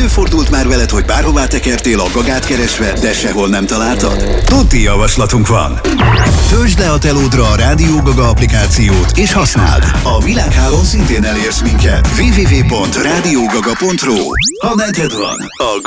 Előfordult már veled, hogy bárhová tekertél a gagát keresve, de sehol nem találtad? Tuti javaslatunk van! Töltsd le a telódra a Rádió Gaga applikációt, és használd! A világhálón szintén elérsz minket. www.radiogaga.ru. Ha neked van, a